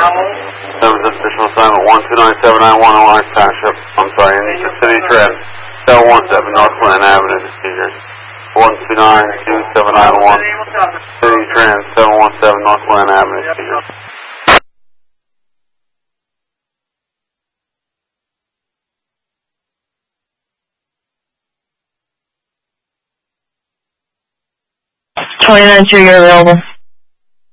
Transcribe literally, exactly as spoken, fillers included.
Seven additional assignment one two nine seven nine one Orange Township. I'm sorry, in the City Trend. seven one seven North Clinton Avenue, procedures. one two nine two seven nine one City Trend, seven one seven North Clinton Avenue, procedures. twenty-nine two, you're available.